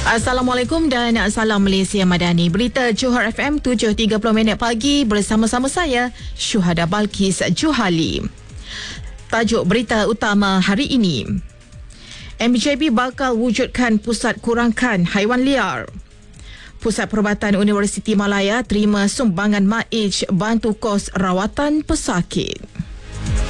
Assalamualaikum dan salam Malaysia Madani. Berita Johor FM 7.30 minit pagi bersama-sama saya Syuhada Balkis Juhali. Tajuk berita utama hari ini. MJB bakal wujudkan pusat kurangkan haiwan liar. Pusat Perubatan Universiti Malaya terima sumbangan MAIJ bantu kos rawatan pesakit.